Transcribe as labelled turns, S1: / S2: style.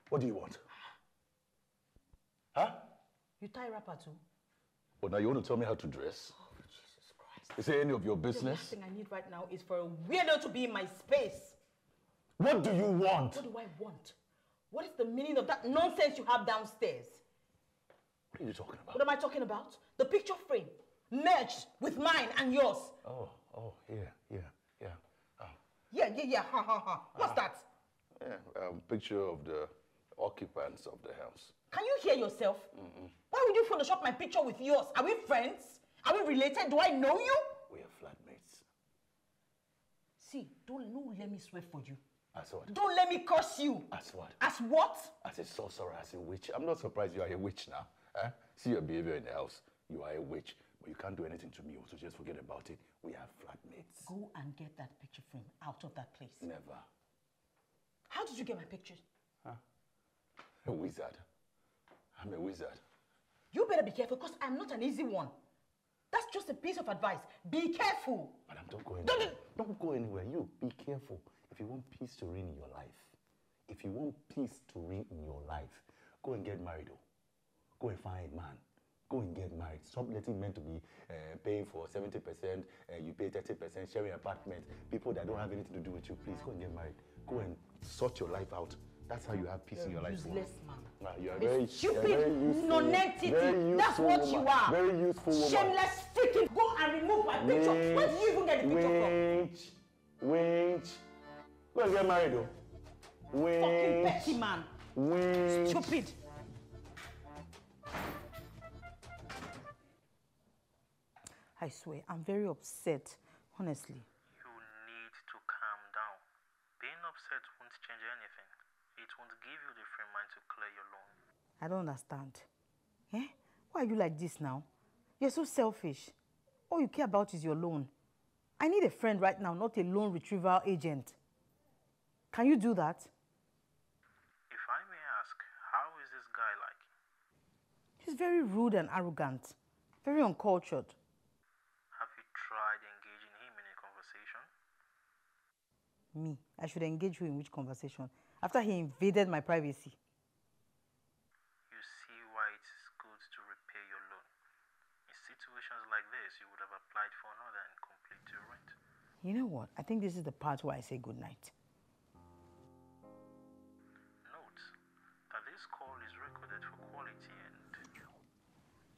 S1: What do you want? Huh?
S2: You tie wrapper too?
S1: Oh, now you want to tell me how to dress?
S2: Oh, Jesus Christ.
S1: Is it any of your
S2: The
S1: business?
S2: last thing I need right now is for a weirdo to be in my space.
S1: What do you want?
S2: What do I want? What is the meaning of that nonsense you have downstairs?
S1: What are you talking about?
S2: What am I talking about? The picture frame, merged with mine and yours.
S1: Oh, yeah.
S2: Yeah, ha. What's that?
S1: Yeah, picture of the occupants of the house.
S2: Can you hear yourself? Why would you Photoshop my picture with yours? Are we friends? Are we related? Do I know you?
S1: We are flatmates.
S2: See, don't let me swear for you.
S1: As what?
S2: Don't let me curse you.
S1: As what?
S2: As what?
S1: As a sorcerer, as a witch. I'm not surprised you are a witch now. Eh? See your behavior in the house. You are a witch, but you can't do anything to me, so just forget about it. We are flatmates.
S2: Go and get that picture frame out of that place.
S1: Never.
S2: How did you get my pictures?
S1: Huh? A wizard. I'm a wizard.
S2: You better be careful, because I'm not an easy one. That's just a piece of advice. Be careful.
S1: Madam, don't go anywhere. Don't go anywhere. You, be careful. If you want peace to reign in your life, go and get married. Go and find a man. Go and get married. Stop letting men to be paying for 70%, you pay 30%, sharing apartment. People that don't have anything to do with you, please go and get married. Go and sort your life out. That's how you have peace in your life.
S2: Useless man.
S1: Nah, you are very
S2: stupid, non-entity. That's what you are.
S1: Very useful woman.
S2: Shameless freaking. Go and remove my picture. Where did you even get the picture from?
S1: Winch. Go and get married, though. Winch.
S2: Fucking petty man.
S1: Winch.
S2: Stupid. I swear, I'm very upset, honestly.
S3: You need to calm down. Being upset won't change anything. It won't give you the free mind to clear your loan.
S2: I don't understand. Eh? Why are you like this now? You're so selfish. All you care about is your loan. I need a friend right now, not a loan retrieval agent. Can you do that?
S3: If I may ask, how is this guy like?
S2: He's very rude and arrogant. Very uncultured.
S3: Have you tried engaging him in a conversation?
S2: Me? I should engage you in which conversation? After he invaded my privacy.
S3: You see why it's good to repay your loan. In situations like this, you would have applied for another and complete your rent.
S2: You know what? I think this is the part where I say goodnight.